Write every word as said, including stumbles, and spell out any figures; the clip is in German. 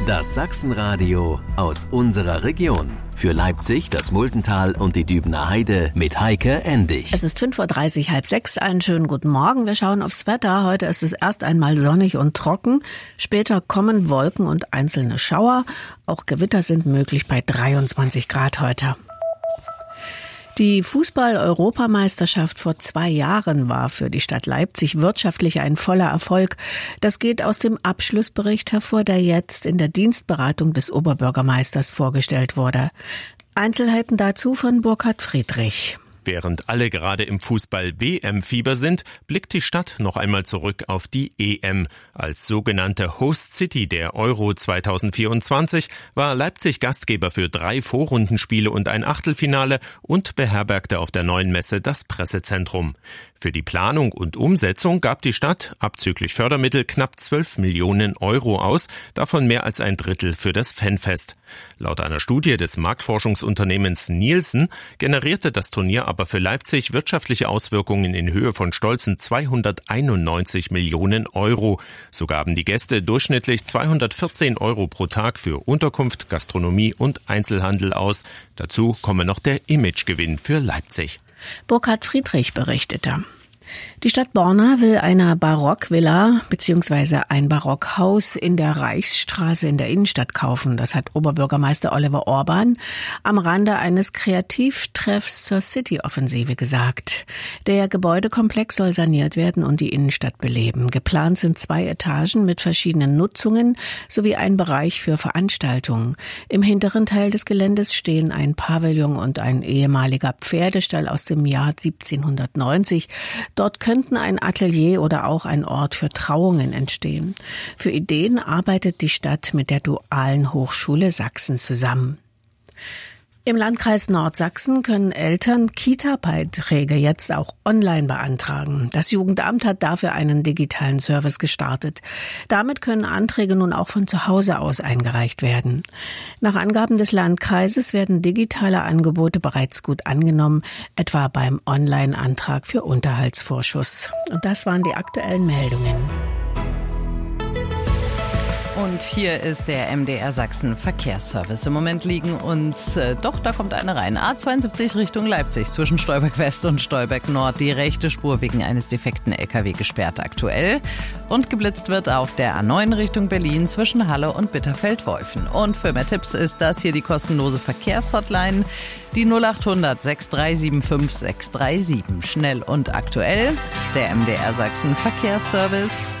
Das Sachsenradio aus unserer Region. Für Leipzig, das Muldental und die Dübener Heide mit Heike Endig. Es ist fünf Uhr dreißig, halb sechs. Einen schönen guten Morgen. Wir schauen aufs Wetter. Heute ist es erst einmal sonnig und trocken. Später kommen Wolken und einzelne Schauer. Auch Gewitter sind möglich bei dreiundzwanzig Grad heute. Die Fußball-Europameisterschaft vor zwei Jahren war für die Stadt Leipzig wirtschaftlich ein voller Erfolg. Das geht aus dem Abschlussbericht hervor, der jetzt in der Dienstberatung des Oberbürgermeisters vorgestellt wurde. Einzelheiten dazu von Burkhard Friedrich. Während alle gerade im Fußball-W M-Fieber sind, blickt die Stadt noch einmal zurück auf die E M. Als sogenannte Host City der Euro zweitausendvierundzwanzig war Leipzig Gastgeber für drei Vorrundenspiele und ein Achtelfinale und beherbergte auf der neuen Messe das Pressezentrum. Für die Planung und Umsetzung gab die Stadt, abzüglich Fördermittel, knapp zwölf Millionen Euro aus, davon mehr als ein Drittel für das Fanfest. Laut einer Studie des Marktforschungsunternehmens Nielsen generierte das Turnier aber für Leipzig wirtschaftliche Auswirkungen in Höhe von stolzen zweihunderteinundneunzig Millionen Euro. So gaben die Gäste durchschnittlich zweihundertvierzehn Euro pro Tag für Unterkunft, Gastronomie und Einzelhandel aus. Dazu komme noch der Imagegewinn für Leipzig. Burkhard Friedrich berichtete. Die Stadt Borna will eine Barockvilla bzw. ein Barockhaus in der Reichsstraße in der Innenstadt kaufen. Das hat Oberbürgermeister Oliver Orban am Rande eines Kreativtreffs zur City-Offensive gesagt. Der Gebäudekomplex soll saniert werden und die Innenstadt beleben. Geplant sind zwei Etagen mit verschiedenen Nutzungen sowie ein Bereich für Veranstaltungen. Im hinteren Teil des Geländes stehen ein Pavillon und ein ehemaliger Pferdestall aus dem Jahr siebzehnhundertneunzig. Dort könnten ein Atelier oder auch ein Ort für Trauungen entstehen. Für Ideen arbeitet die Stadt mit der Dualen Hochschule Sachsen zusammen. Im Landkreis Nordsachsen können Eltern Kita-Beiträge jetzt auch online beantragen. Das Jugendamt hat dafür einen digitalen Service gestartet. Damit können Anträge nun auch von zu Hause aus eingereicht werden. Nach Angaben des Landkreises werden digitale Angebote bereits gut angenommen, etwa beim Online-Antrag für Unterhaltsvorschuss. Und das waren die aktuellen Meldungen. Und hier ist der M D R Sachsen Verkehrsservice. Im Moment liegen uns, äh, doch, da kommt eine rein. A zweiundsiebzig Richtung Leipzig zwischen Stolberg West und Stolberg Nord. Die rechte Spur wegen eines defekten L K W gesperrt aktuell. Und geblitzt wird auf der A neun Richtung Berlin zwischen Halle und Bitterfeld-Wolfen. Und für mehr Tipps ist das hier die kostenlose Verkehrshotline. Die null acht hundert sechs drei sieben fünf sechs drei sieben. Schnell und aktuell. Der M D R Sachsen Verkehrsservice.